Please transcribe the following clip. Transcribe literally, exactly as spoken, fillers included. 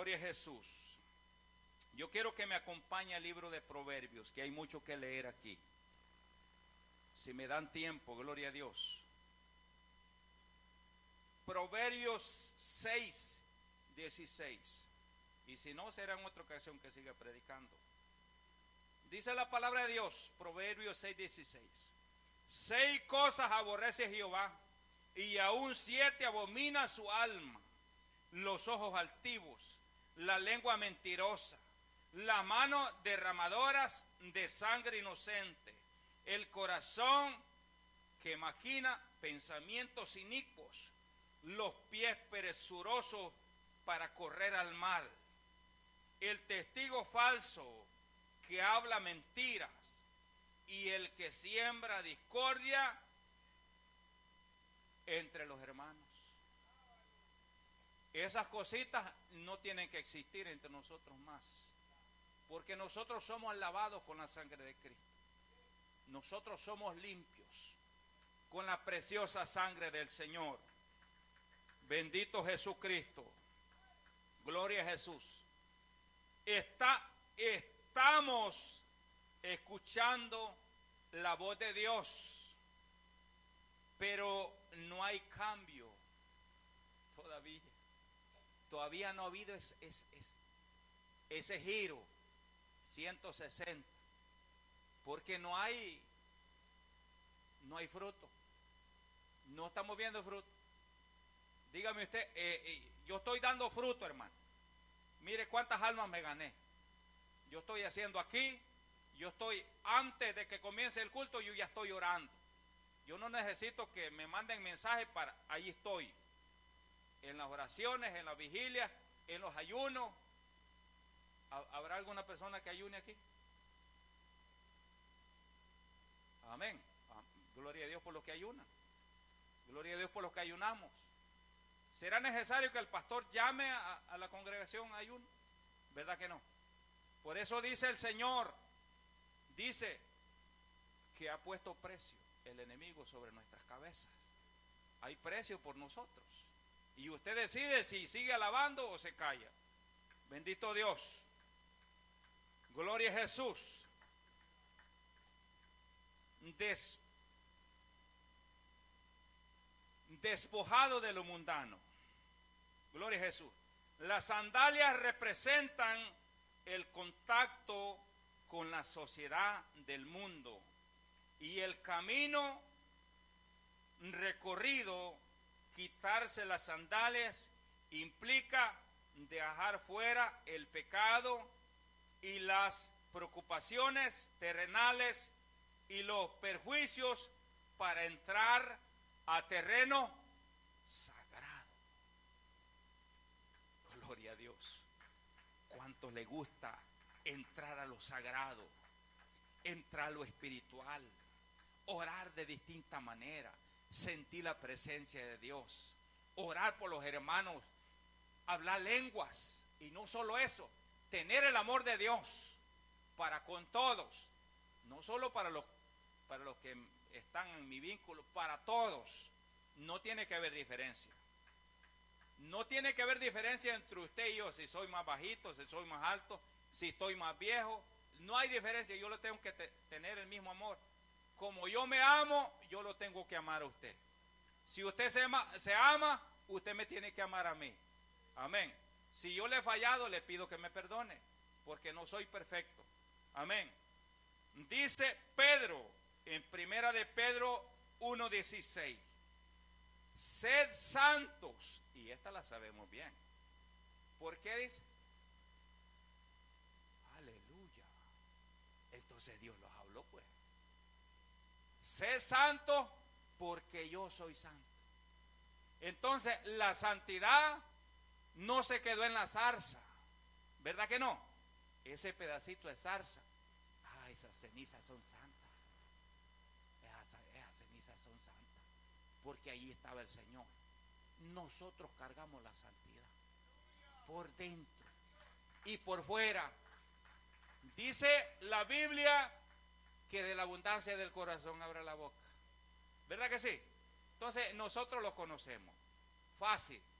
Gloria a Jesús. Yo quiero que me acompañe al libro de Proverbios, que hay mucho que leer aquí. Si me dan tiempo, gloria a Dios. Proverbios seis, dieciséis. Y si no, será en otra ocasión que siga predicando. Dice la palabra de Dios, Proverbios seis, dieciséis. Seis cosas aborrece Jehová, y aún siete abomina su alma: los ojos altivos, la lengua mentirosa, las manos derramadoras de sangre inocente, el corazón que maquina pensamientos inicuos, los pies perezosos para correr al mal, el testigo falso que habla mentiras, y el que siembra discordia entre los hermanos. Esas cositas no tienen que existir entre nosotros más, porque nosotros somos lavados con la sangre de Cristo. Nosotros somos limpios con la preciosa sangre del Señor. Bendito Jesucristo. Gloria a Jesús. Está, estamos escuchando la voz de Dios, pero no hay cambio todavía. Todavía no ha habido ese, ese, ese giro ciento sesenta, porque no hay, no hay fruto. No estamos viendo fruto. Dígame usted, eh, eh, yo estoy dando fruto, hermano. Mire cuántas almas me gané. Yo estoy haciendo aquí, yo estoy, antes de que comience el culto, yo ya estoy orando. Yo no necesito que me manden mensajes para, ahí estoy. En las oraciones, en las vigilias, en los ayunos. ¿Habrá alguna persona que ayune aquí? Amén. Gloria a Dios por los que ayunan. Gloria a Dios por los que ayunamos. ¿Será necesario que el pastor llame a, a la congregación a ayuno? ¿Verdad que no? Por eso dice el Señor, dice que ha puesto precio el enemigo sobre nuestras cabezas. Hay precio por nosotros. Y usted decide si sigue alabando o se calla. Bendito Dios. Gloria a Jesús. Des, despojado de lo mundano. Gloria a Jesús. Las sandalias representan el contacto con la sociedad del mundo, y el camino recorrido, quitarse las sandalias, implica dejar fuera el pecado y las preocupaciones terrenales y los perjuicios para entrar a terreno sagrado. Gloria a Dios. ¿Cuánto le gusta entrar a lo sagrado, entrar a lo espiritual, orar de distinta manera, sentir la presencia de Dios, orar por los hermanos, hablar lenguas, y no solo eso, tener el amor de Dios para con todos, no solo para los, para los que están en mi vínculo, para todos. No tiene que haber diferencia. No tiene que haber diferencia entre usted y yo, si soy más bajito, si soy más alto, si estoy más viejo. No hay diferencia, yo le tengo que te, tener el mismo amor. Como yo me amo, yo lo tengo que amar a usted. Si usted se ama, se ama, usted me tiene que amar a mí. Amén. Si yo le he fallado, le pido que me perdone, porque no soy perfecto. Amén. Dice Pedro, en primera de Pedro uno dieciséis, sed santos. Y esta la sabemos bien. ¿Por qué dice? Aleluya. Entonces Dios los habló, pues. Sed santos porque yo soy santo. Entonces la santidad no se quedó en la zarza, ¿verdad que no? Ese pedacito de zarza, ah, esas cenizas son santas. Esas, esas cenizas son santas, porque ahí estaba el Señor. Nosotros cargamos la santidad por dentro y por fuera. Dice la Biblia que de la abundancia del corazón abre la boca, ¿verdad que sí? Entonces nosotros lo conocemos fácil.